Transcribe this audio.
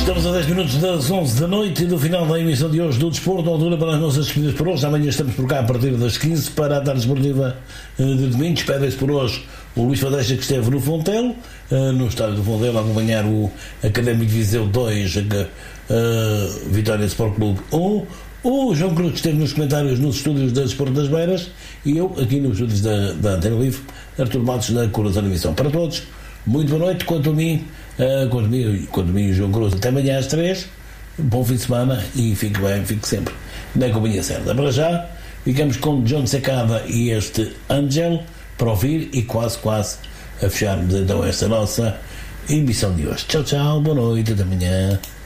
Estamos a 10 minutos das 11 da noite e do final da emissão de hoje do Desporto, altura para as nossas despedidas por hoje. Amanhã estamos por cá a partir das 15 para a tarde esportiva de domingo. Despedem-se por hoje o Luís Fadeixa, que esteve no Fontelo, no estádio do Fontelo, a acompanhar o Académico de Viseu 2, Vitória Sport Clube 1. O João Cruz, que esteve nos comentários nos estúdios da Desporto das Beiras, e eu aqui nos estúdios da Antena Livre, Artur Matos, da Coração de Emissão. Para todos, muito boa noite. Quanto a mim e o João Cruz, até amanhã às 3. Bom fim de semana e fique bem, fique sempre na companhia certa. Para já, ficamos com John Secada e este Angel para ouvir e quase a fecharmos então esta nossa emissão de hoje. Tchau, tchau, boa noite, até amanhã.